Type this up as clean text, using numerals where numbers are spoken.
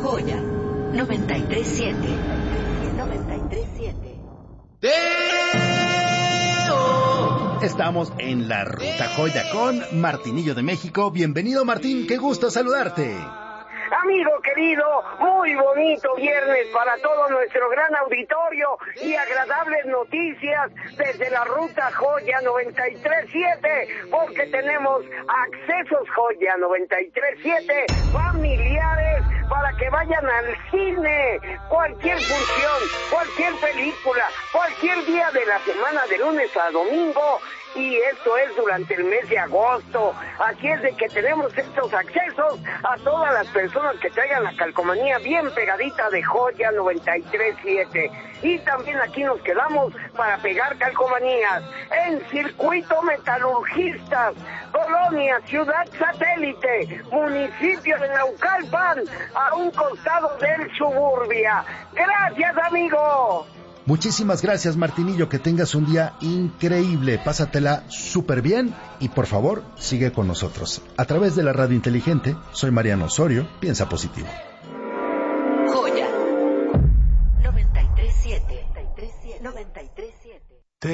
Joya 93.7. 93.7. Estamos en la Ruta Joya con Martinillo de México. Bienvenido, Martín, qué gusto saludarte. Amigo querido, muy bonito viernes para todo nuestro gran auditorio y agradables noticias desde la Ruta Joya 93.7, porque tenemos Accesos Joya 93.7 familiares para que vayan al cine, cualquier función, cualquier película, cualquier día de la semana, de lunes a domingo. Y esto es durante el mes de agosto. Así es de que tenemos estos accesos a todas las personas que traigan la calcomanía bien pegadita de Joya 93.7. Y también aquí nos quedamos para pegar calcomanías en Circuito Metalurgistas, Colonia Ciudad Satélite, municipio de Naucalpan, a un costado del Suburbia. Gracias, amigo. Muchísimas gracias, Martinillo, que tengas un día increíble, pásatela súper bien y por favor sigue con nosotros. A través de la radio inteligente, soy Mariano Osorio, piensa positivo.